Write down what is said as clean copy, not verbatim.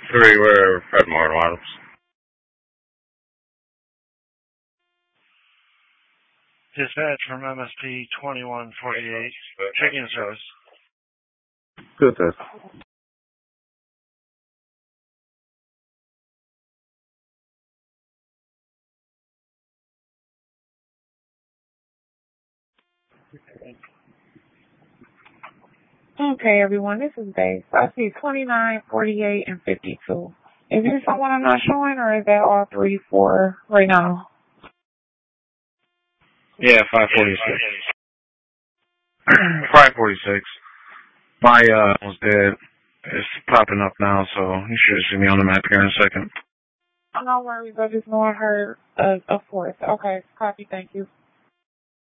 3, where Fred Martin Adams. Dispatch from MSP 2148. Checking service. Good, sir. Okay, everyone, this is Dave. I see 29, 48, and 52. Is there someone I'm not showing, or is that all 3 for right now? Yeah, 546. 546. My, was dead. It's popping up now, so you should see me on the map here in a second. No worries, I just know I heard a fourth. Okay, copy, thank you.